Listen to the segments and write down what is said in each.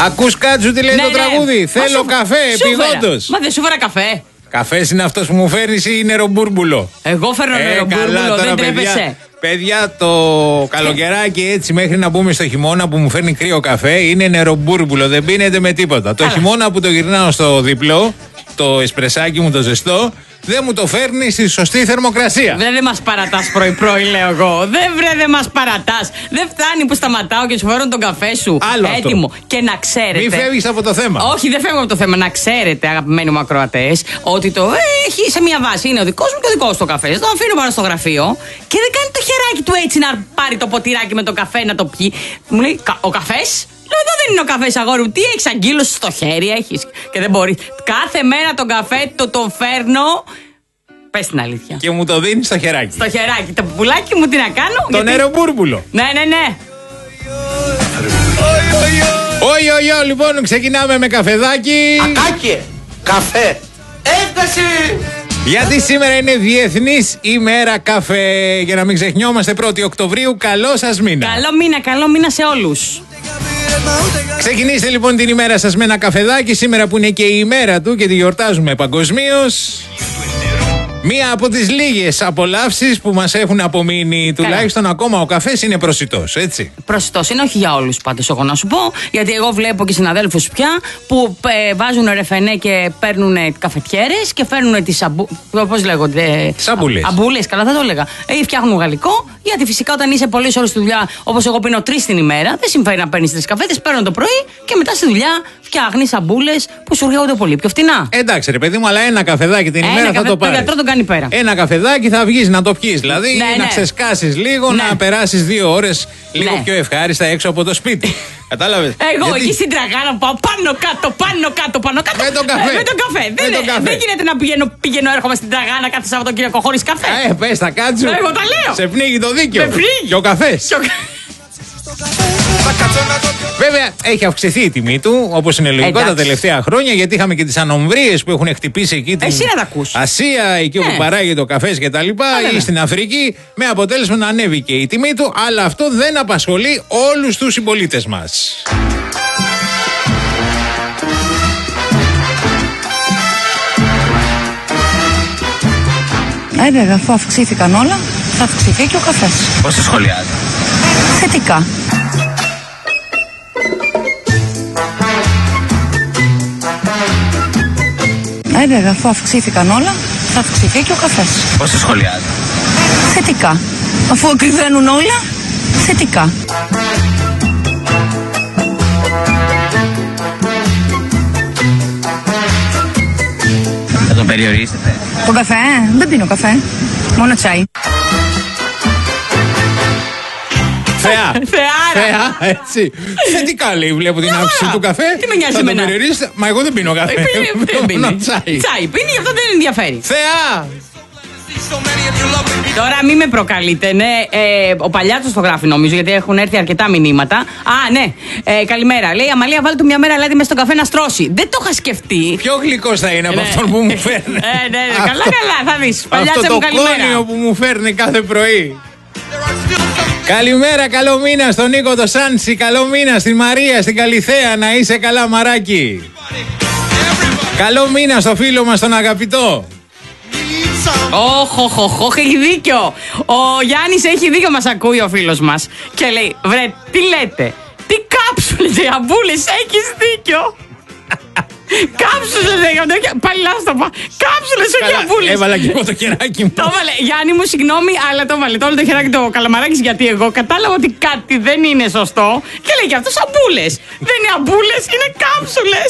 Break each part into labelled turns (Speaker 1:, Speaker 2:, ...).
Speaker 1: Ακούς Κάτσου τι λέει το τραγούδι? Θέλω καφέ, επιγόντως.
Speaker 2: Μα δεν σου φέρα καφέ.
Speaker 1: Καφές είναι αυτός που μου φέρνεις ή νερομπούρμπουλο?
Speaker 2: Εγώ φέρνω νερομπούρμπουλο, δεν τρέπεσαι.
Speaker 1: Παιδιά, το καλοκαιράκι έτσι μέχρι να μπούμε στο χειμώνα που μου φέρνει κρύο καφέ είναι νερομπούρμπουλο, δεν πίνεται με τίποτα. Το χειμώνα που το γυρνάω στο διπλό, το εσπρεσάκι μου το ζεστό, δεν μου το φέρνει στη σωστή θερμοκρασία.
Speaker 2: Δεν μας παρατάς πρωί-πρωί, λέω εγώ. Δεν μας παρατάς. Δεν φτάνει που σταματάω και σου φέρνω τον καφέ σου
Speaker 1: άλλο
Speaker 2: έτοιμο.
Speaker 1: Αυτό.
Speaker 2: Και να ξέρετε.
Speaker 1: Μην φεύγεις από το θέμα.
Speaker 2: Όχι, δεν φεύγω από το θέμα. Να ξέρετε, αγαπημένοι μου ακροατές, ότι το έχει σε μία βάση. Είναι ο δικός μου και ο δικός του καφέ. Το αφήνω πάνω στο γραφείο και δεν κάνει το χεράκι του έτσι να πάρει το ποτηράκι με το καφέ να το πιει. Μου λέει, ο καφές? Εδώ δεν είναι ο καφές, αγόρι μου. Τι έχεις, αγκύλωση στο χέρι έχεις? Και δεν μπορεί. Κάθε μέρα τον καφέ τον φέρνω. Πες την αλήθεια.
Speaker 1: Και μου το δίνει στο χεράκι.
Speaker 2: Στο χεράκι. Το πουλάκι μου τι να κάνω?
Speaker 1: Το νερομπούρμπουλο.
Speaker 2: Ναι.
Speaker 1: Οι, λοιπόν, ξεκινάμε με καφεδάκι.
Speaker 3: Ακάκιε, καφέ, ένταση.
Speaker 1: Γιατί σήμερα είναι Διεθνής ημέρα καφέ. Για να μην ξεχνιόμαστε, 1η Οκτωβρίου. Καλό σας μήνα.
Speaker 2: Καλό μήνα σε όλους.
Speaker 1: Ξεκινήστε λοιπόν την ημέρα σας με ένα καφεδάκι. Σήμερα που είναι και η ημέρα του και τη γιορτάζουμε παγκοσμίως. Μία από τις λίγες απολαύσεις που μας έχουν απομείνει. Τουλάχιστον ακόμα ο καφές είναι προσιτός, έτσι.
Speaker 2: Προσιτός είναι, όχι για όλους πάντως, εγώ να σου πω. Γιατί εγώ βλέπω και συναδέλφους πια που βάζουν ρεφενέ και παίρνουν καφετιέρες και φέρνουν τις πώς λέγονται?
Speaker 1: Σαμπούλες.
Speaker 2: Αμπούλες, καλά θα το έλεγα. Ή φτιάχνουν γαλλικό. Γιατί φυσικά όταν είσαι πολλές ώρες στη δουλειά, όπως εγώ πίνω 3 την ημέρα, δεν συμφέρει να παίρνεις 3 καφέδες. Παίρνω το πρωί και μετά στη δουλειά φτιάχνεις αμπούλες που σου έρχονται πολύ πιο φτηνά.
Speaker 1: Εντάξει, ρε παιδί μου, αλλά ένα καφεδάκι την ημέρα θα το πάρεις.
Speaker 2: Πέρα.
Speaker 1: Ένα καφεδάκι θα βγεις να το πιείς. Δηλαδή να ξεσκάσεις λίγο, να περάσεις 2 ώρες λίγο πιο ευχάριστα έξω από το σπίτι. Κατάλαβες?
Speaker 2: Εγώ εκεί στην τραγάνα πάω πάνω κάτω.
Speaker 1: Με τον καφέ.
Speaker 2: Δεν γίνεται να πηγαίνω έρχομαι στην τραγάνα κάθε Σαββατοκύριακο χωρίς καφέ.
Speaker 1: Πες τα Κάτσου.
Speaker 2: Εγώ τα λέω.
Speaker 1: Σε πνίγει το δίκαιο. Και ο καφές. Βέβαια έχει αυξηθεί η τιμή του, όπως είναι λογικό τα τελευταία χρόνια, γιατί είχαμε και τις ανομβρίες που έχουν χτυπήσει εκεί την Ασία, εκεί όπου παράγεται ο καφές και τα λοιπά, ή στην Αφρική, με αποτέλεσμα να ανέβηκε η τιμή του, αλλά αυτό δεν απασχολεί όλους τους συμπολίτες μας.
Speaker 4: Βέβαια, αφού αυξήθηκαν όλα, θα αυξηθεί και ο καφές.
Speaker 3: Πώς το σχολιάζει?
Speaker 4: Θετικά. Βέβαια, αφού αυξήθηκαν όλα, θα αυξηθεί και ο καφές.
Speaker 3: Πώς το σχολιάζει?
Speaker 4: Θετικά. Αφού ακριβένουν όλα, θετικά.
Speaker 3: Θα τον περιορίσετε?
Speaker 4: Τον καφέ, δεν πίνω καφέ. Μόνο τσάι.
Speaker 1: Θεάρα, έτσι. Θετικά λέει, βλέπω την αύξηση του καφέ.
Speaker 2: Τι με νοιάζει εμένα?
Speaker 1: Μα εγώ δεν πίνω καφέ.
Speaker 2: Τσάι πίνει, αυτό δεν ενδιαφέρει.
Speaker 1: Θεά!
Speaker 2: Τώρα μην με προκαλείτε, ναι. Ο Παλιάτσος το γράφει νομίζω, γιατί έχουν έρθει αρκετά μηνύματα. Α, ναι. Καλημέρα. Λέει, Αμαλία, βάλτε του μια μέρα αλάτι μες στον καφέ να στρώσει. Δεν το είχα σκεφτεί.
Speaker 1: Πιο γλυκός θα είναι από αυτόν που μου φέρνει.
Speaker 2: Ναι, καλά, θα δεις. Παλιάτσα μου, καλημέρα.
Speaker 1: Αυτό το κόνιο που μου φέρνει κάθε πρωί. Καλημέρα, καλό μήνα στον Νίκο το Σάντσι. Καλό μήνα στην Μαρία, στην Καλιθέα. Να είσαι καλά, μαράκι. Καλό μήνα στο φίλο μας τον αγαπητό.
Speaker 2: Έχει δίκιο. Ο Γιάννης έχει δίκιο, μας ακούει ο φίλος μας. Και λέει, βρε, τι λέτε? Τι κάψουλες, αμπούλες, έχεις δίκιο. Κάψουλες, πάλι λάθος το είπα. Κάψουλες, όχι αμπούλες.
Speaker 1: Έβαλα και εγώ το χεράκι μου.
Speaker 2: Το έβαλε, Γιάννη μου, συγγνώμη, αλλά το έβαλε. Το όλο το χεράκι το καλαμαράκι, γιατί εγώ κατάλαβα ότι κάτι δεν είναι σωστό. Και λέει και αυτός αμπούλες. Δεν είναι αμπούλες, είναι κάψουλες.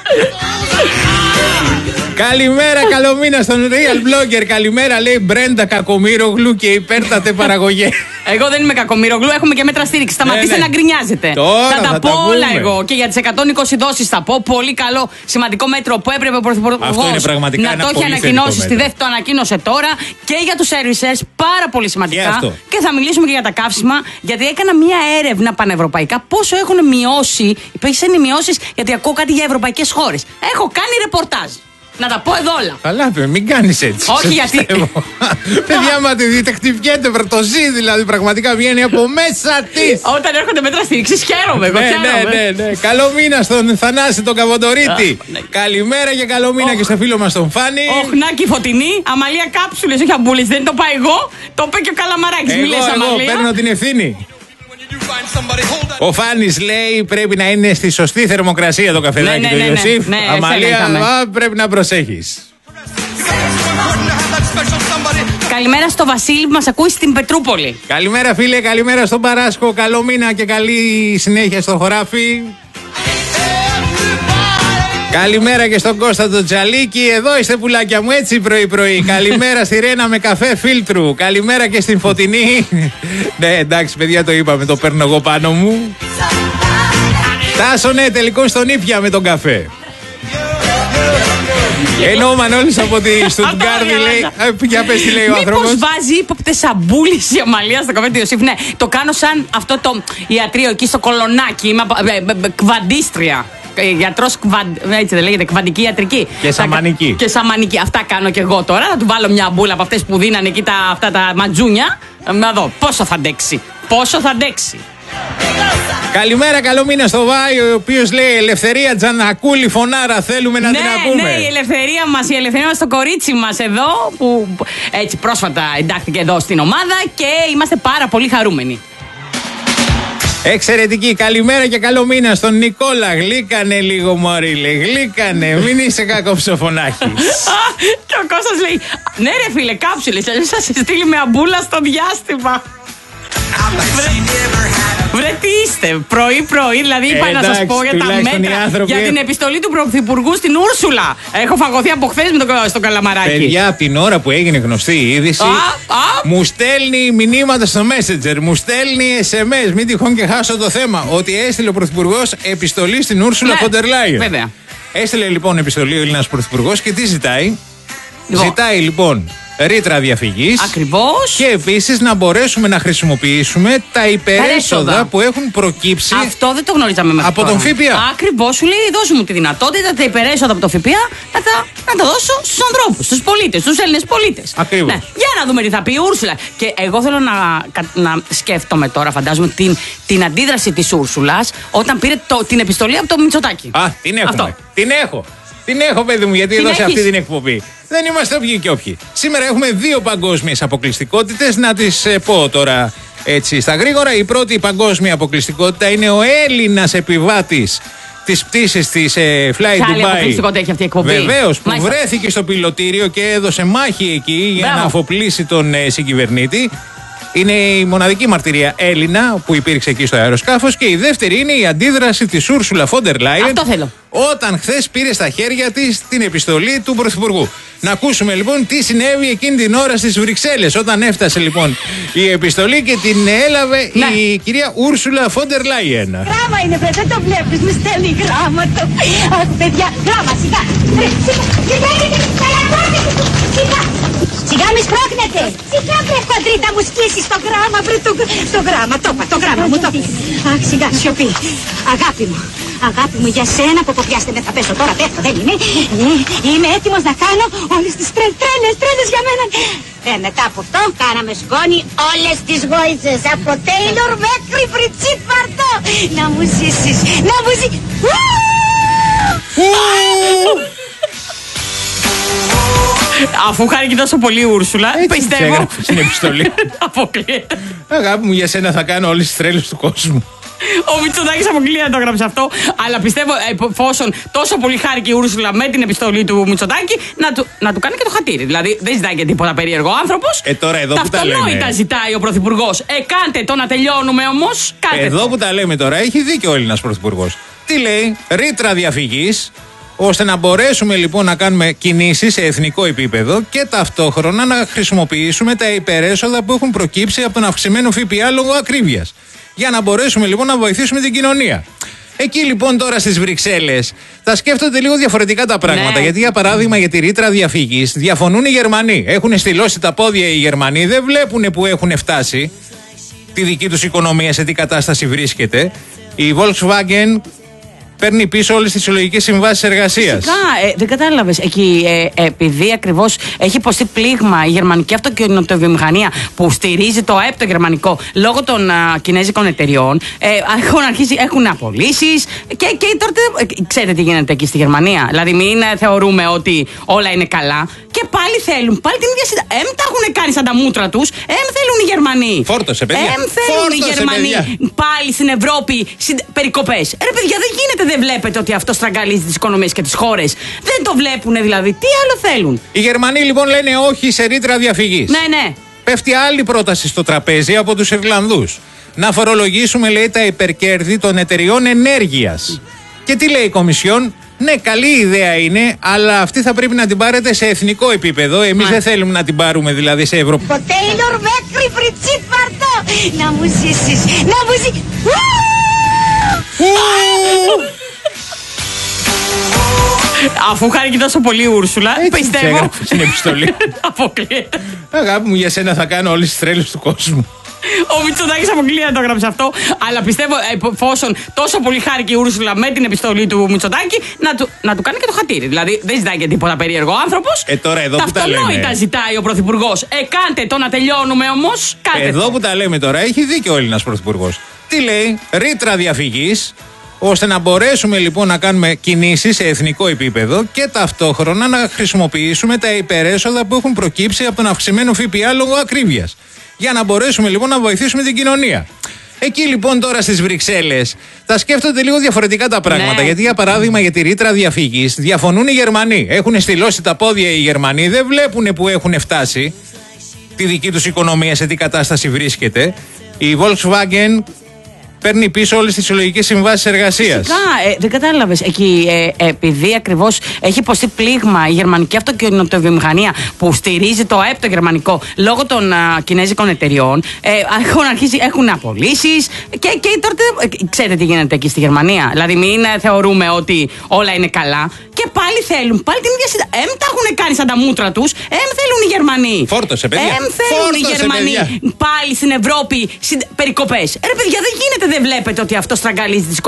Speaker 1: Καλημέρα, καλό μήνα στον Real Blogger. Καλημέρα, λέει Μπρέντα Κακομοίρογλου και υπέρτατε παραγωγέ.
Speaker 2: Εγώ δεν είμαι Κακομοίρογλου, έχουμε και μέτρα στήριξη. Σταματήστε να γκρινιάζετε.
Speaker 1: Τώρα
Speaker 2: θα τα πω όλα εγώ. Και για τις 120 δόσεις θα πω. Πολύ καλό σημαντικό μέτρο που έπρεπε ο Πρωθυπουργός να το έχει ανακοινώσει. Στη ΔΕΘ το ανακοίνωσε τώρα. Και για τους servicers, πάρα πολύ σημαντικά. Και θα μιλήσουμε και για τα καύσιμα. Γιατί έκανα μια έρευνα πανευρωπαϊκά πόσο έχουν μειώσει. Υπήρξαν οι μειώσεις, γιατί ακούω κάτι για ευρωπαϊκές χώρες. Έχω κάνει ρεπορτάζ. Να τα πω εδώ όλα.
Speaker 1: Καλά, μην κάνεις έτσι.
Speaker 2: Όχι, γιατί.
Speaker 1: Παιδιά, μα τη δείτε, χτυπιέται βρετοζή, δηλαδή πραγματικά βγαίνει από μέσα της.
Speaker 2: Όταν έρχονται μέτρα στήριξης, χαίρομαι.
Speaker 1: Ναι. Καλό μήνα στον Θανάση τον Καβοντορίτη. Καλημέρα και καλό μήνα και στο φίλο μας τον Φάνη.
Speaker 2: Οχνάκι Φωτεινή, Αμαλία κάψουλες, όχι αμπούλες. Δεν το πάει εγώ, το είπε και ο Καλαμαράκης.
Speaker 1: Εγώ παίρνω την ευθύνη. Ο Φάνης λέει πρέπει να είναι στη σωστή θερμοκρασία το καφεδάκι του Ιωσήφ. Αμαλία, πρέπει να προσέχεις.
Speaker 2: Καλημέρα στο Βασίλη που μας ακούει στην Πετρούπολη.
Speaker 1: Καλημέρα φίλε, καλημέρα στον Παράσκο. Καλό μήνα και καλή συνέχεια στο χωράφι. Καλημέρα και στον Κώστα τον Τζαλίκη. Εδώ είστε πουλάκια μου, έτσι πρωί-πρωί. Καλημέρα στη Ρένα με καφέ φίλτρου. Καλημέρα και στην Φωτεινή. Ναι, εντάξει, παιδιά, το είπαμε. Το παίρνω εγώ πάνω μου. Τάσο, ναι, τελικώς στον ήπια με τον καφέ. Ενώ ο Μανώλης από τη Στουτγκάρδη λέει. Για πες τι λέει ο άνθρωπος.
Speaker 2: Μήπως βάζει ύποπτες σαμπούλες η Αμαλία στο καφέ του Ιωσήφ. Ναι, το κάνω σαν αυτό το ιατρείο εκεί στο Κολονάκι. Είμαι κβαντίστρια. Γιατρός, έτσι δεν λέγεται, κβαντική ιατρική.
Speaker 1: Και σαμανική.
Speaker 2: Και σαμανική. Αυτά κάνω και εγώ τώρα. Θα του βάλω μια μπούλα από αυτές που δίνανε εκεί αυτά τα ματζούνια. Να δω πόσο θα αντέξει. Πόσο θα αντέξει.
Speaker 1: Καλημέρα, καλό μήνα στο Βάη, ο οποίος λέει Ελευθερία Τζανακούλη, φωνάρα, θέλουμε να την ακούμε.
Speaker 2: Ναι, η ελευθερία μας στο κορίτσι μας εδώ, που έτσι πρόσφατα εντάχθηκε εδώ στην ομάδα και είμαστε πάρα πολύ χαρούμενοι.
Speaker 1: Εξαιρετική, καλημέρα και καλό μήνα στον Νικόλα. Γλύκανε λίγο μωρή, λέει, γλύκανε, μην είσαι κακοψοφωνάχης.
Speaker 2: Και ο Κώστας λέει, ναι ρε φίλε, κάψουλες, αλλιώς θα σε στείλει με αμπούλα στο διάστημα. Βρε τι είστε, πρωί-πρωί, δηλαδή είπα να σας πω για τα μέτρα, για την επιστολή του Πρωθυπουργού στην Ούρσουλα. Έχω φαγωθεί από χθες στο Καλαμαράκι.
Speaker 1: Παιδιά, από την ώρα που έγινε γνωστή η είδηση, μου στέλνει μηνύματα στο Messenger, μου στέλνει SMS, μην τυχόν και χάσω το θέμα, ότι έστειλε ο Πρωθυπουργός επιστολή στην Ούρσουλα Φοντερ Λάιεν.
Speaker 2: Βέβαια.
Speaker 1: Έστειλε λοιπόν επιστολή ο Έλληνας Πρωθυπουργός και τι ζητάει. Ζητάει λοιπόν ρήτρα διαφυγής.
Speaker 2: Ακριβώς.
Speaker 1: Και επίσης να μπορέσουμε να χρησιμοποιήσουμε τα υπερέσοδα που έχουν προκύψει.
Speaker 2: Αυτό δεν το γνωρίζαμε μέχρι
Speaker 1: από
Speaker 2: τώρα.
Speaker 1: τον ΦΠΑ.
Speaker 2: Ακριβώς, σου λέει δώσου μου τη δυνατότητα τα υπερέσοδα από το ΦΠΑ να τα δώσω στους ανθρώπους, στους πολίτες, στους Έλληνες πολίτες.
Speaker 1: Ακριβώς.
Speaker 2: Ναι. Για να δούμε τι θα πει η Ούρσουλα. Και εγώ θέλω να σκέφτομαι τώρα, φαντάζομαι, την αντίδραση της Ούρσουλας όταν πήρε την επιστολή από το Μητσοτάκη.
Speaker 1: Την έχουμε. Την έχω, παιδί μου, γιατί εδώ σε αυτή την εκπομπή δεν είμαστε όποιοι και όποιοι. Σήμερα έχουμε 2 παγκόσμιες αποκλειστικότητες. Να τις πω τώρα έτσι στα γρήγορα. Η πρώτη παγκόσμια αποκλειστικότητα είναι ο Έλληνας επιβάτης της πτήσης της Fly Dubai.
Speaker 2: Αποκλειστικότητα έχει αυτή η εκπομπή.
Speaker 1: Βεβαίως, που βρέθηκε στο πιλωτήριο και έδωσε μάχη εκεί για να αφοπλίσει τον συγκυβερνήτη. Είναι η μοναδική μαρτυρία Έλληνα που υπήρξε εκεί στο αεροσκάφος. Και η δεύτερη είναι η αντίδραση της Ούρσουλα Φόντερ Λάιεν.
Speaker 2: Αυτό θέλω.
Speaker 1: Όταν χθες πήρε στα χέρια της την επιστολή του Πρωθυπουργού. Να ακούσουμε λοιπόν τι συνέβη εκείνη την ώρα στις Βρυξέλλες. Όταν έφτασε λοιπόν η επιστολή και την έλαβε η κυρία Ούρσουλα Φόντερ Λάιεν.
Speaker 5: Γράμμα είναι, δεν το βλέπεις, μου στέλνει γράμματα. Αχ, παιδιά, γράμμα, σιγά. Σιγά μη σπρώχνετε! Σιγά βρε κοντρίτα μου σκίσεις το γράμμα, βρε το γράμμα, το γράμμα μου το πεις. Αχ, σιγά, σιωπή. Αγάπη μου, για σένα που κοπιάστε με θα πέσω τώρα, πέφτω, δεν είναι. Είμαι έτοιμος να κάνω όλες τις τρέλες για μένα. Μετά από αυτό κάναμε σκόνη όλες τις γόητσες, από Τέιλορ μέχρι Μπριτσίτ Βαρτό. Να μου ζήσεις, να μου ζήσεις.
Speaker 2: Αφού χάρη και τόσο πολύ η Ούρσουλα, πιστεύω.
Speaker 1: Στην επιστολή.
Speaker 2: Αποκλείεται.
Speaker 1: Αγάπη μου, για σένα θα κάνω όλες τις τρέλες του κόσμου.
Speaker 2: Ο Μητσοτάκης αποκλείεται να το έγραψε αυτό. Αλλά πιστεύω, εφόσον τόσο πολύ χάρηκε η Ούρσουλα με την επιστολή του Μητσοτάκη, να του κάνει και το χατήρι. Δηλαδή δεν ζητάει και τίποτα περίεργο άνθρωπος.
Speaker 1: Τώρα εδώ που τα λέμε.
Speaker 2: Ταυτονόητα ζητάει ο Πρωθυπουργός. Κάντε το να τελειώνουμε όμως.
Speaker 1: Εδώ που τα λέμε τώρα, έχει δίκιο ο Έλληνας Πρωθυπουργός. Τι λέει, ρήτρα διαφυγής. Ώστε να μπορέσουμε λοιπόν να κάνουμε κινήσεις σε εθνικό επίπεδο και ταυτόχρονα να χρησιμοποιήσουμε τα υπερέσοδα που έχουν προκύψει από τον αυξημένο ΦΠΑ λόγω ακρίβειας. Για να μπορέσουμε λοιπόν να βοηθήσουμε την κοινωνία. Εκεί λοιπόν τώρα στις Βρυξέλλες τα σκέφτονται λίγο διαφορετικά τα πράγματα. Γιατί για παράδειγμα για τη ρήτρα διαφυγής διαφωνούν οι Γερμανοί. Έχουν στυλώσει τα πόδια οι Γερμανοί, δεν βλέπουν που έχουν φτάσει, τη δική τους οικονομία σε τι κατάσταση βρίσκεται. Η Volkswagen παίρνει πίσω όλες τις συλλογικές συμβάσεις εργασίας.
Speaker 2: Φυσικά, δεν κατάλαβες. Εκεί, επειδή ακριβώς έχει υποστεί πλήγμα η γερμανική αυτοκινητοβιομηχανία που στηρίζει το ΑΕΠ το γερμανικό λόγω των κινέζικων εταιριών, έχουν απολύσεις και τώρα ξέρετε τι γίνεται εκεί στη Γερμανία. Δηλαδή, μην θεωρούμε ότι όλα είναι καλά. Και πάλι θέλουν, πάλι την ίδια συνταγή. Τα έχουν κάνει σαν τα μούτρα τους. Θέλουν οι Γερμανοί.
Speaker 1: Φόρτωσε, παιδιά.
Speaker 2: Θέλουν οι Γερμανοί πάλι στην Ευρώπη περικοπές. Ρε, παιδιά, δεν γίνεται, δεν βλέπετε ότι αυτό στραγγαλίζει τις οικονομίες και τις χώρες. Δεν το βλέπουν δηλαδή. Τι άλλο θέλουν.
Speaker 1: Οι Γερμανοί λοιπόν λένε όχι σε ρήτρα διαφυγής.
Speaker 2: Ναι.
Speaker 1: Πέφτει άλλη πρόταση στο τραπέζι από τους Ιρλανδούς. Να φορολογήσουμε, λέει, τα υπερκέρδη των εταιριών ενέργειας. Και τι λέει η Κομισιόν? Ναι, καλή ιδέα είναι, αλλά αυτή θα πρέπει να την πάρετε σε εθνικό επίπεδο. Εμείς δεν θέλουμε να την πάρουμε δηλαδή σε ευρωπαϊκό.
Speaker 5: Το Τέιλορ μέχρι πριτσί παρτό. Να μου ζήσεις, να μου ζήσεις.
Speaker 2: Αφού χάρηκε τόσο πολύ η Ούρσουλα, πιστεύω.
Speaker 1: Στην επιστολή.
Speaker 2: Αποκλείεται.
Speaker 1: Αγάπη μου, για σένα θα κάνω όλες τις τρέλες του κόσμου.
Speaker 2: Ο Μητσοτάκης αποκλείεται να το έγραψε αυτό. Αλλά πιστεύω, εφόσον τόσο πολύ χάρηκε η Ούρσουλα με την επιστολή του Μητσοτάκη, να του κάνει και το χατήρι. Δηλαδή δεν ζητάει και τίποτα περίεργο άνθρωπος.
Speaker 1: Τώρα εδώ που τα λέμε.
Speaker 2: Ταυτονόητα ζητάει ο Πρωθυπουργός. Κάντε το να τελειώνουμε όμως.
Speaker 1: Εδώ που τα λέμε τώρα, έχει δίκιο ο Έλληνας Πρωθυπουργός. Τι λέει? Ρήτρα διαφυγής, ώστε να μπορέσουμε λοιπόν να κάνουμε κινήσεις σε εθνικό επίπεδο και ταυτόχρονα να χρησιμοποιήσουμε τα υπερέσοδα που έχουν προκύψει από τον αυξημένο ΦΠΑ λόγω ακρίβειας. Για να μπορέσουμε λοιπόν να βοηθήσουμε την κοινωνία. Εκεί λοιπόν τώρα στις Βρυξέλλες θα σκέφτονται λίγο διαφορετικά τα πράγματα. Ναι. Γιατί για παράδειγμα για τη ρήτρα διαφυγής διαφωνούν οι Γερμανοί. Έχουν στυλώσει τα πόδια οι Γερμανοί, δεν βλέπουν που έχουν φτάσει, τη δική τους οικονομία σε τι κατάσταση βρίσκεται. Η Volkswagen παίρνει πίσω όλες τις συλλογικές συμβάσεις εργασίας.
Speaker 2: Φυσικά, δεν κατάλαβες. Εκεί, επειδή ακριβώς έχει υποστεί πλήγμα η γερμανική αυτοκινητοβιομηχανία που στηρίζει το ΑΕΠ το γερμανικό λόγω των κινέζικων εταιριών, έχουν απολύσεις και τώρα ξέρετε τι γίνεται εκεί στη Γερμανία. Δηλαδή, μην θεωρούμε ότι όλα είναι καλά. Και πάλι θέλουν, πάλι την ίδια συνταγή. Τα έχουν κάνει σαν τα μούτρα τους. Θέλουν οι Γερμανοί.
Speaker 1: Φόρτωσε, παιδιά.
Speaker 2: Θέλουν οι Γερμανοί πάλι στην Ευρώπη περικοπές. Ρε, παιδιά, δεν γίνεται, δεν βλέπετε ότι αυτό στραγγαλίζει τις οικονομίες.